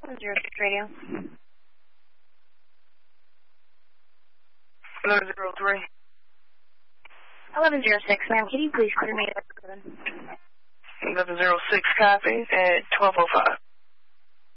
Radio. 1103. 1106, ma'am. Can you please clear me at 1106 copy at 1205.